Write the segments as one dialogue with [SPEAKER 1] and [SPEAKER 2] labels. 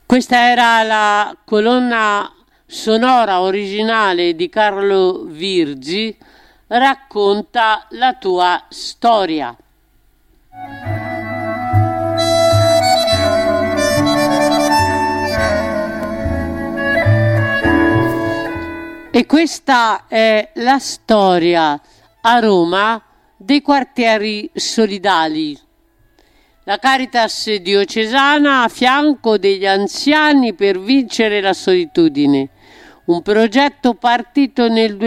[SPEAKER 1] Questa era la colonna sonora originale di Carlo Virgi, Racconta la tua storia. E questa è la storia a Roma dei quartieri solidali. La Caritas diocesana a fianco degli anziani per vincere la solitudine. Un progetto partito nel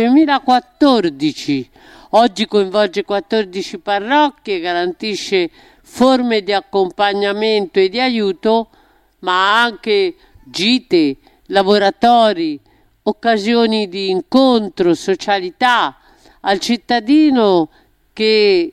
[SPEAKER 1] 2014. Oggi coinvolge 14 parrocchie, garantisce forme di accompagnamento e di aiuto, ma anche gite, laboratori, occasioni di incontro, socialità al cittadino che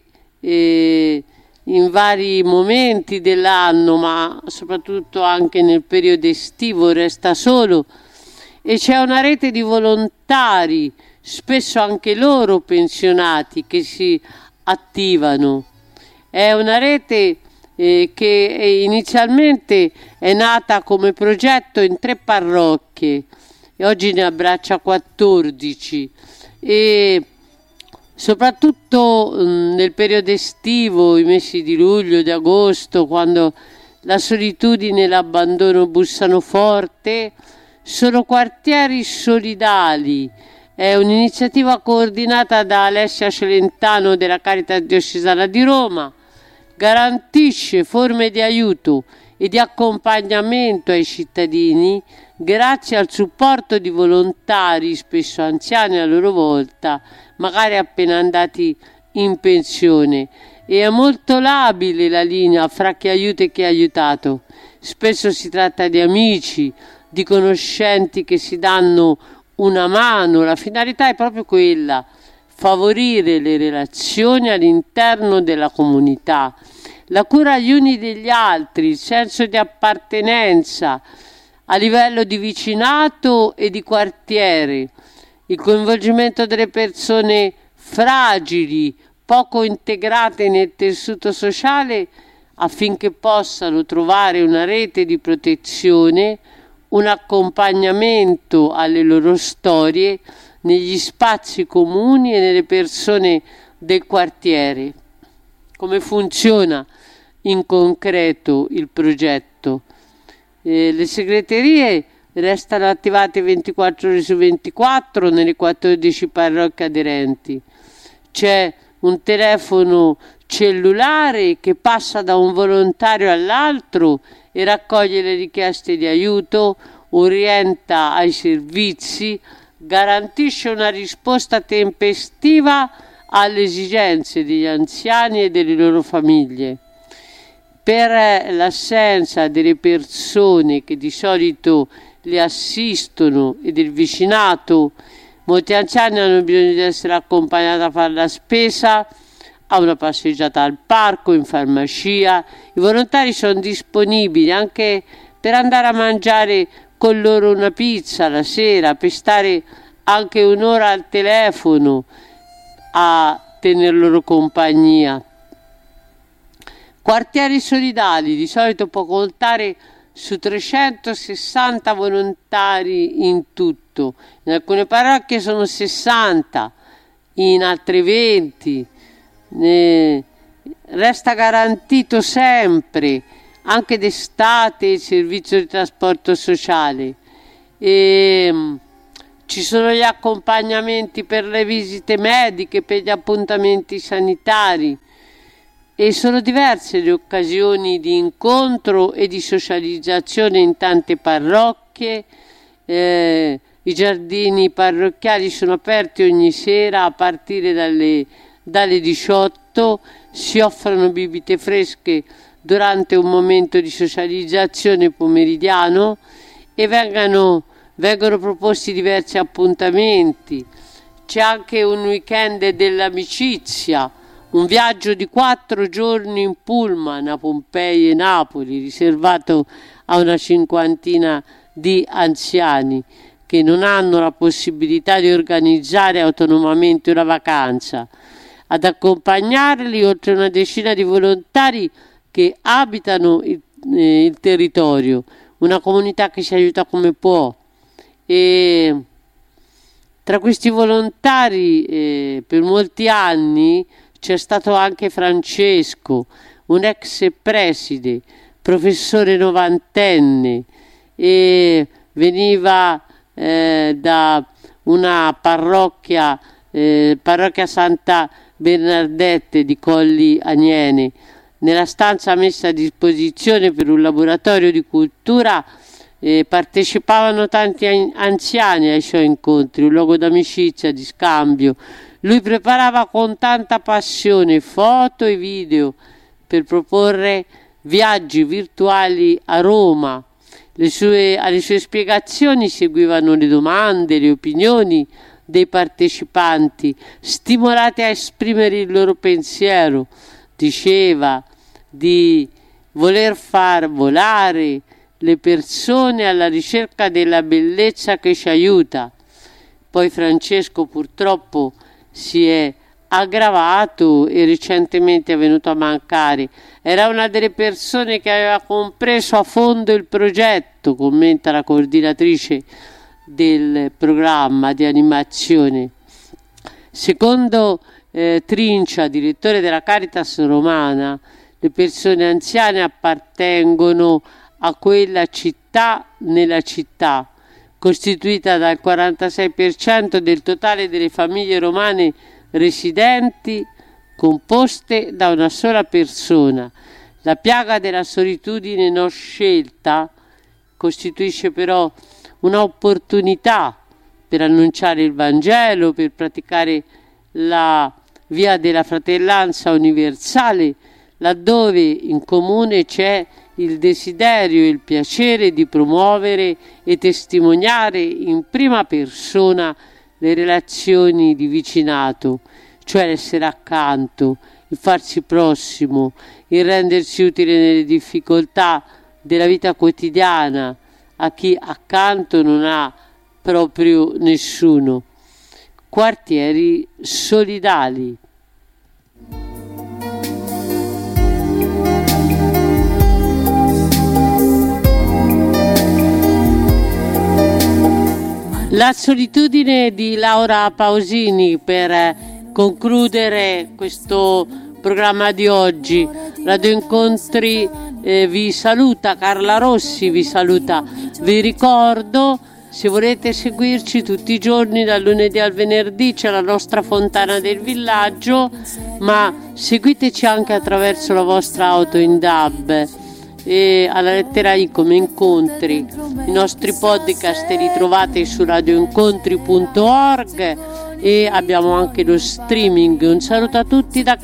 [SPEAKER 1] in vari momenti dell'anno, ma soprattutto anche nel periodo estivo, resta solo, e c'è una rete di volontari, spesso anche loro pensionati, che si attivano. È una rete che inizialmente è nata come progetto in 3 parrocchie e oggi ne abbraccia 14, e soprattutto nel periodo estivo, i mesi di luglio, di agosto, quando la solitudine e l'abbandono bussano forte, sono quartieri solidali. È un'iniziativa coordinata da Alessia Celentano della Caritas diocesana di Roma, garantisce forme di aiuto e di accompagnamento ai cittadini grazie al supporto di volontari, spesso anziani a loro volta, magari appena andati in pensione, e è molto labile la linea fra chi aiuta e chi è aiutato. Spesso si tratta di amici, di conoscenti che si danno una mano. La finalità è proprio quella: favorire le relazioni all'interno della comunità, la cura gli uni degli altri, il senso di appartenenza a livello di vicinato e di quartiere, il coinvolgimento delle persone fragili, poco integrate nel tessuto sociale, affinché possano trovare una rete di protezione, un accompagnamento alle loro storie negli spazi comuni e nelle persone del quartiere. Come funziona in concreto il progetto? Le segreterie restano attivate 24 ore su 24 nelle 14 parrocchie aderenti. C'è un telefono cellulare che passa da un volontario all'altro e raccoglie le richieste di aiuto, orienta ai servizi, garantisce una risposta tempestiva alle esigenze degli anziani e delle loro famiglie. Per l'assenza delle persone che di solito li assistono e del vicinato, molti anziani hanno bisogno di essere accompagnati a fare la spesa, a una passeggiata al parco, in farmacia. I volontari sono disponibili anche per andare a mangiare con loro una pizza la sera, per stare anche un'ora al telefono a tener loro compagnia. Quartieri solidali, di solito può contare su 360 volontari in tutto. In alcune parrocchie sono 60, in altre 20. Resta garantito sempre, anche d'estate, il servizio di trasporto sociale. Ci sono gli accompagnamenti per le visite mediche, per gli appuntamenti sanitari, e sono diverse le occasioni di incontro e di socializzazione in tante parrocchie. I giardini parrocchiali sono aperti ogni sera a partire dalle 18, si offrono bibite fresche durante un momento di socializzazione pomeridiano e vengono proposti diversi appuntamenti. C'è anche un weekend dell'amicizia, un viaggio di 4 giorni in pullman a Pompei e Napoli, riservato a una 50ina di anziani che non hanno la possibilità di organizzare autonomamente una vacanza. Ad accompagnarli, oltre una decina di volontari che abitano il territorio, una comunità che si aiuta come può. E tra questi volontari per molti anni c'è stato anche Francesco, un ex preside, professore novantenne, e veniva da una parrocchia Santa Bernadette di Colli Aniene. Nella stanza messa a disposizione per un laboratorio di cultura partecipavano tanti anziani ai suoi incontri, un luogo d'amicizia, di scambio. Lui preparava con tanta passione foto e video per proporre viaggi virtuali a Roma. Alle sue spiegazioni seguivano le domande, le opinioni dei partecipanti, stimolati a esprimere il loro pensiero. Diceva di voler far volare le persone alla ricerca della bellezza che ci aiuta. Poi Francesco purtroppo si è aggravato e recentemente è venuto a mancare. Era una delle persone che aveva compreso a fondo il progetto, commenta la coordinatrice del programma di animazione. Secondo Trincia, direttore della Caritas Romana, le persone anziane appartengono a quella città nella città, costituita dal 46% del totale delle famiglie romane residenti, composte da una sola persona. La piaga della solitudine non scelta costituisce però un'opportunità per annunciare il Vangelo, per praticare la via della fratellanza universale, laddove in comune c'è il desiderio e il piacere di promuovere e testimoniare in prima persona le relazioni di vicinato, cioè l'essere accanto, il farsi prossimo, il rendersi utile nelle difficoltà della vita quotidiana a chi accanto non ha proprio nessuno. Quartieri solidali. La solitudine di Laura Pausini per concludere questo programma di oggi. Radio Incontri vi saluta, Carla Rossi vi saluta. Vi ricordo, se volete seguirci tutti i giorni dal lunedì al venerdì c'è la nostra fontana del villaggio, ma seguiteci anche attraverso la vostra auto in DAB e alla lettera I come incontri. I nostri podcast li trovate su radioincontri.org e abbiamo anche lo streaming. Un saluto a tutti da